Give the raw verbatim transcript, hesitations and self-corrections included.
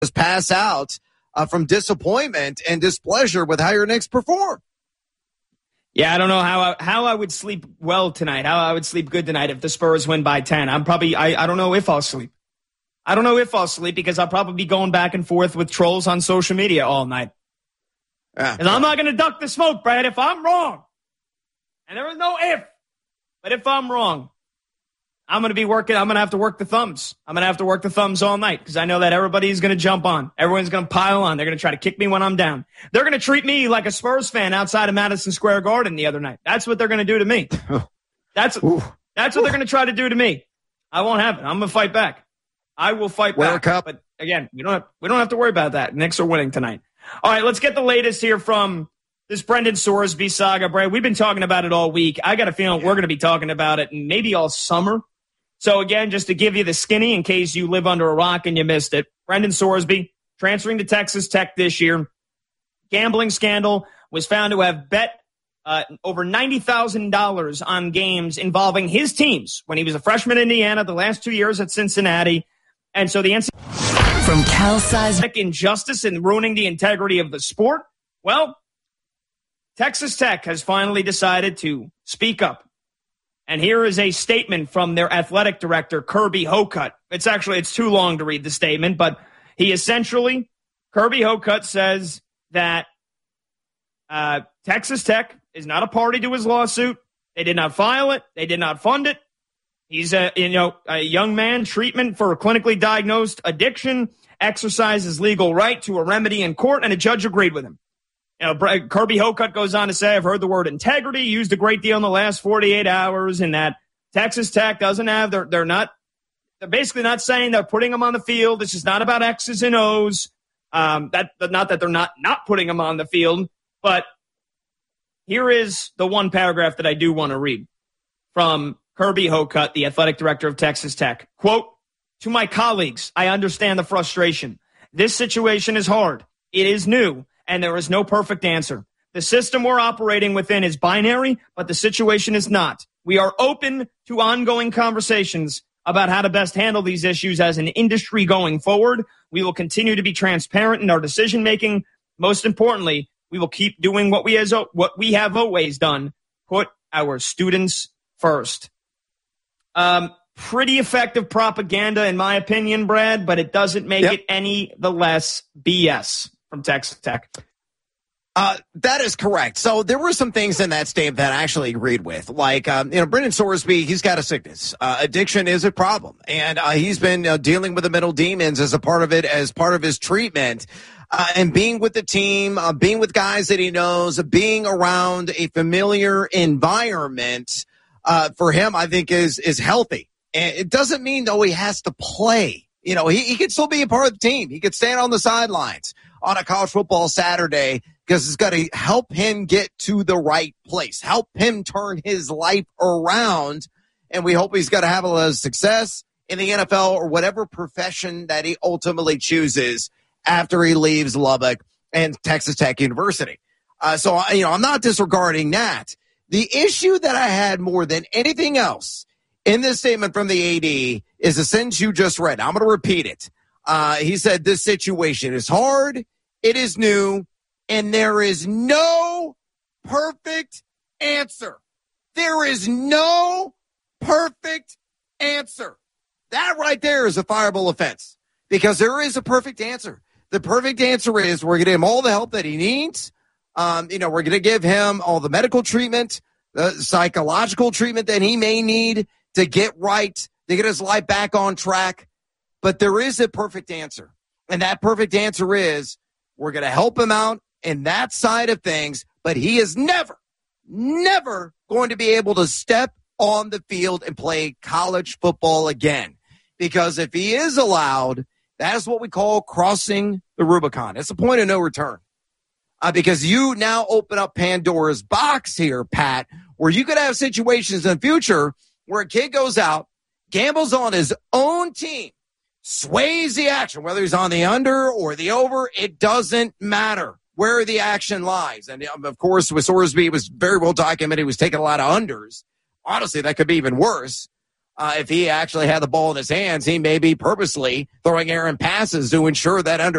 just pass out uh, from disappointment and displeasure with how your Knicks perform. Yeah, I don't know how I, how I would sleep well tonight, how I would sleep good tonight if the Spurs win by ten. I'm probably, I, I don't know if I'll sleep. I don't know if I'll sleep because I'll probably be going back and forth with trolls on social media all night. Yeah. And I'm not going to duck the smoke, Brad, if I'm wrong. And there is no if. But if I'm wrong, I'm going to be working. I'm going to have to work the thumbs. I'm going to have to work the thumbs all night because I know that everybody's going to jump on. Everyone's going to pile on. They're going to try to kick me when I'm down. They're going to treat me like a Spurs fan outside of Madison Square Garden the other night. That's what they're going to do to me. That's, that's what they're going to try to do to me. I won't have it. I'm going to fight back. I will fight Wear back. a cup. But again, we don't have, we don't have to worry about that. Knicks are winning tonight. All right, let's get the latest here from this Brendan Sorsby saga. Brad, we've been talking about it all week. I got a feeling we're going to be talking about it maybe all summer. So again, just to give you the skinny in case you live under a rock and you missed it, Brendan Sorsby transferring to Texas Tech this year. Gambling scandal, was found to have bet uh, over ninety thousand dollars on games involving his teams when he was a freshman in Indiana, the last two years at Cincinnati. And so the N C double A from Cal size injustice and ruining the integrity of the sport. Well, Texas Tech has finally decided to speak up. And here is a statement from their athletic director, Kirby Hocutt. It's actually, it's too long to read the statement, but he essentially, Kirby Hocutt says that uh, Texas Tech is not a party to his lawsuit. They did not file it. They did not fund it. He's a, you know, a young man, treatment for a clinically diagnosed addiction, exercises legal right to a remedy in court, and a judge agreed with him. You know, Kirby Hocutt goes on to say, I've heard the word integrity used a great deal in the last forty-eight hours, and that Texas Tech doesn't have, they're, they're not, they're basically not saying they're putting them on the field. This is not about X's and O's. Um, that, not that they're not, not putting them on the field, but here is the one paragraph that I do want to read from Kirby Hocutt, the athletic director of Texas Tech. Quote, to my colleagues, I understand the frustration. This situation is hard. It is new. And there is no perfect answer. The system we're operating within is binary, but the situation is not. We are open to ongoing conversations about how to best handle these issues as an industry going forward. We will continue to be transparent in our decision-making. Most importantly, we will keep doing what we, has, what we have always done, put our students first. Um, pretty effective propaganda, in my opinion, Brad, but it doesn't make yep. it any the less B S. From Texas Tech. Uh, that is correct. So there were some things in that statement that I actually agreed with. Like, um, you know, Brendan Sorsby, he's got a sickness. Uh, addiction is a problem. And uh, he's been uh, dealing with the mental demons as a part of it, as part of his treatment. Uh, and being with the team, uh, being with guys that he knows, being around a familiar environment uh, for him, I think is is healthy. And it doesn't mean, though, he has to play. You know, he, he could still be a part of the team. He could stand on the sidelines on a college football Saturday because it's got to help him get to the right place, help him turn his life around. And we hope he's got to have a lot of success in the N F L or whatever profession that he ultimately chooses after he leaves Lubbock and Texas Tech University. Uh, so, you know, I'm not disregarding that. The issue that I had more than anything else in this statement from the A D is the sentence you just read. I'm going to repeat it. Uh, he said, this situation is hard, it is new, and there is no perfect answer. There is no perfect answer. That right there is a fireable offense because there is a perfect answer. The perfect answer is we're going to give him all the help that he needs. Um, you know, we're going to give him all the medical treatment, the psychological treatment that he may need to get right, to get his life back on track. But there is a perfect answer. And that perfect answer is we're going to help him out in that side of things, but he is never, never going to be able to step on the field and play college football again. Because if he is allowed, that is what we call crossing the Rubicon. It's a point of no return. Uh, because you now open up Pandora's box here, Pat, where you could have situations in the future where a kid goes out, gambles on his own team, sways the action, whether he's on the under or the over, it doesn't matter where the action lies. And, of course, with Sorsby, it was very well documented. He was taking a lot of unders. Honestly, that could be even worse. Uh, if he actually had the ball in his hands, he may be purposely throwing errant passes to ensure that under